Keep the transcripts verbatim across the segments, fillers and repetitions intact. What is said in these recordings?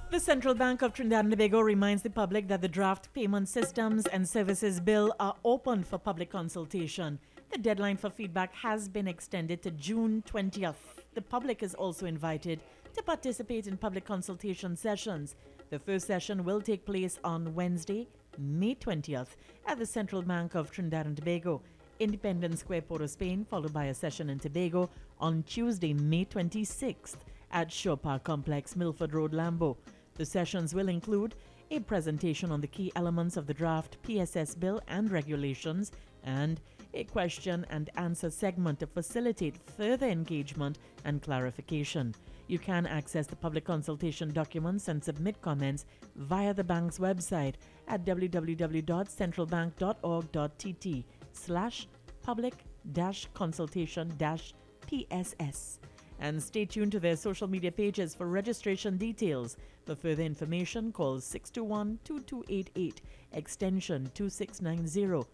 The Central Bank of Trinidad and Tobago reminds the public that the Draft Payment Systems and Services Bill are open for public consultation. The deadline for feedback has been extended to June twentieth. The public is also invited to participate in public consultation sessions. The first session will take place on Wednesday, May twentieth, at the Central Bank of Trinidad and Tobago, Independence Square, Port of Spain, followed by a session in Tobago on Tuesday, May twenty-sixth, at Shore Park Complex, Milford Road, Lambo. The sessions will include a presentation on the key elements of the draft P S S bill and regulations and a question and answer segment to facilitate further engagement and clarification. You can access the public consultation documents and submit comments via the bank's website at w w w dot central bank dot org dot t t slash public dash consultation dash P S S. And stay tuned to their social media pages for registration details. For further information, call six two one, two two eight eight, extension two six nine zero.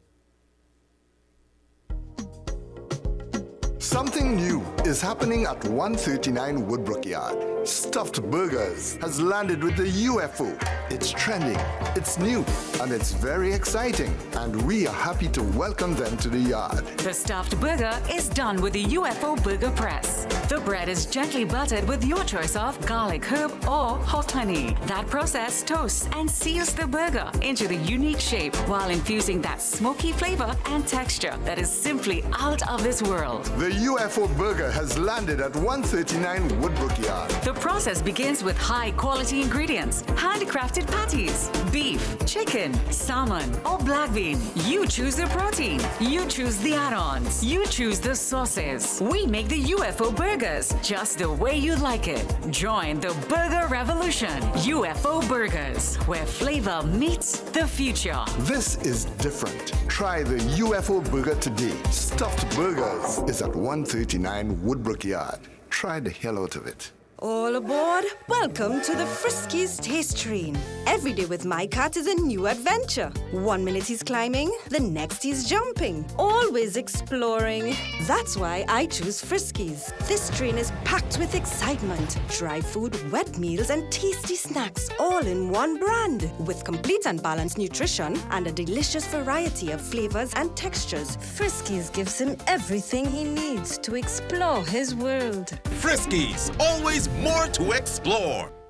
Something new is happening at one thirty-nine Woodbrook Yard. Stuffed Burgers has landed with the U F O. It's trending, it's new, and it's very exciting. And we are happy to welcome them to the yard. The stuffed burger is done with the U F O Burger Press. The bread is gently buttered with your choice of garlic, herb, or hot honey. That process toasts and seals the burger into the unique shape while infusing that smoky flavor and texture that is simply out of this world. The U F O Burger has landed at one thirty-nine Woodbrook Yard. The process begins with high-quality ingredients, handcrafted patties, beef, chicken, salmon, or black bean. You choose the protein. You choose the add-ons. You choose the sauces. We make the U F O Burgers just the way you like it. Join the Burger Revolution. U F O Burgers, where flavor meets the future. This is different. Try the U F O Burger today. Stuffed Burgers is at one thirty-nine Woodbrook Yard. Try the hell out of it. All aboard! Welcome to the Friskies Taste Train. Every day with my cat is a new adventure. One minute he's climbing, the next he's jumping. Always exploring. That's why I choose Friskies. This train is packed with excitement. Dry food, wet meals, and tasty snacks all in one brand. With complete and balanced nutrition and a delicious variety of flavors and textures, Friskies gives him everything he needs to explore his world. Friskies, always more to explore.